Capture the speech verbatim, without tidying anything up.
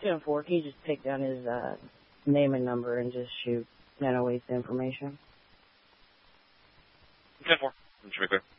ten four, can you just take down his uh, name and number and just shoot nine oh eight's information? ten four. Just to be clear.